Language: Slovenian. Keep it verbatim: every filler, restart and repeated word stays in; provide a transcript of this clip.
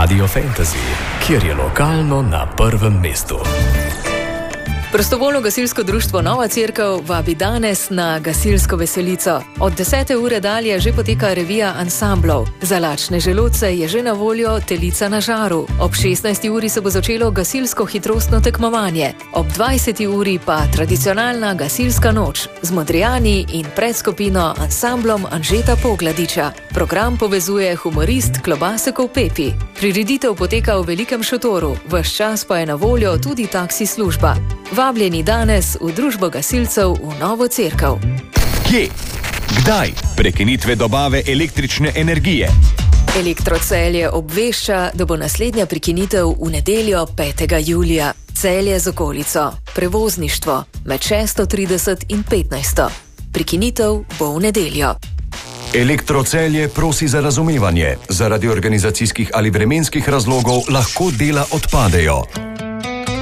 Radio Fantasy, kjer je lokalno na prvem mestu. Prostovoljno gasilsko društvo Nova Cerkev vabi danes na gasilsko veselico. Od desete ure dalje že poteka revija ansamblov. Za lačne želodce je že na voljo Telica na žaru. Ob šestnajsti uri se bo začelo gasilsko hitrostno tekmovanje. Ob dvajseti uri pa tradicionalna gasilska noč z Modrijani in predskupino ansamblom Anžeta Pogladiča. Program povezuje humorist Klobasekov Pepi. Prireditev poteka v velikem šotoru, ves čas pa je na voljo tudi taksi služba. Vabljeni danes v družbo gasilcev v Novo Cerkev. Kje? Kdaj? Prekinitve dobave električne energije. Elektrocelje obvešča, da bo naslednja prekinitev v nedeljo petega julija. Celje z okolico. Prevozništvo med šesto trideset in petnajsto. Prekinitev bo v nedeljo. Elektrocelje prosi za razumevanje. Zaradi organizacijskih ali vremenskih razlogov lahko dela odpadejo.